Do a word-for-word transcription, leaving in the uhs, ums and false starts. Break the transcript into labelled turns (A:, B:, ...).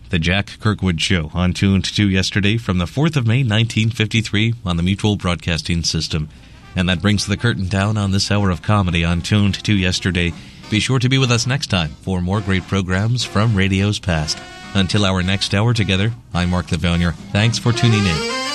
A: The Jack Kirkwood Show, on Tuned to Yesterday from the fourth of May, nineteen fifty-three, on the Mutual Broadcasting System. And that brings the curtain down on this hour of comedy on Tuned to Yesterday. Be sure to be with us next time for more great programs from radio's past. Until our next hour together, I'm Mark Lavounier. Thanks for tuning in.